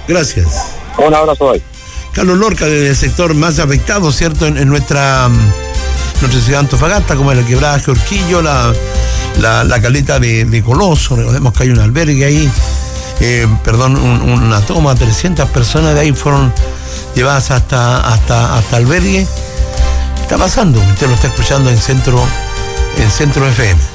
Gracias. Un abrazo hoy. Carlos Lorca, desde el sector más afectado, ¿cierto? En nuestra ciudad de Antofagasta, como la quebrada Jorquillo, la caleta de Coloso. Recordemos que hay un albergue ahí, una toma, 300 personas de ahí fueron llevadas hasta albergue. Está pasando, usted lo está escuchando en Centro FM.